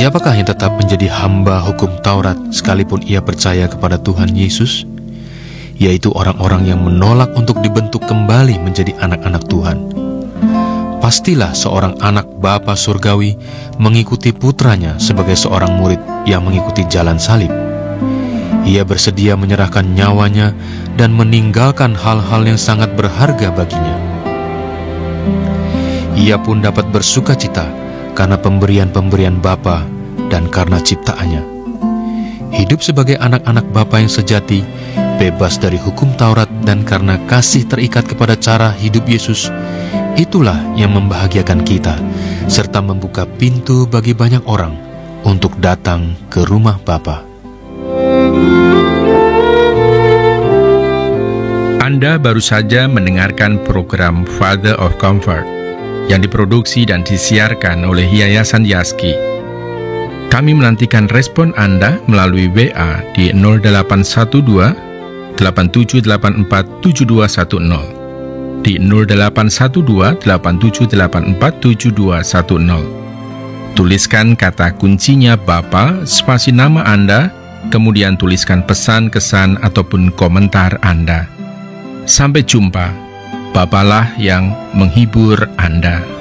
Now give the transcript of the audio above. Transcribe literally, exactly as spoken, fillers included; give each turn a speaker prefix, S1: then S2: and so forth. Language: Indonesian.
S1: Siapakah yang tetap menjadi hamba hukum Taurat sekalipun ia percaya kepada Tuhan Yesus? Yaitu orang-orang yang menolak untuk dibentuk kembali menjadi anak-anak Tuhan. Pastilah seorang anak Bapa surgawi mengikuti putranya sebagai seorang murid yang mengikuti jalan salib. Ia bersedia menyerahkan nyawanya dan meninggalkan hal-hal yang sangat berharga baginya. Ia pun dapat bersuka cita karena pemberian-pemberian Bapa dan karena ciptaannya. Hidup sebagai anak-anak Bapa yang sejati, bebas dari hukum Taurat dan karena kasih terikat kepada cara hidup Yesus, itulah yang membahagiakan kita, serta membuka pintu bagi banyak orang untuk datang ke rumah Bapa.
S2: Anda baru saja mendengarkan program Father of Comfort yang diproduksi dan disiarkan oleh Yayasan Yaski. Kami menantikan respon Anda melalui W A di nol delapan satu dua, delapan tujuh delapan empat, tujuh dua satu nol, di nol delapan satu dua, delapan tujuh delapan empat, tujuh dua satu nol. Tuliskan kata kuncinya Bapa, spasi nama Anda, kemudian tuliskan pesan, kesan, ataupun komentar Anda. Sampai jumpa. Bapalah yang menghibur Anda.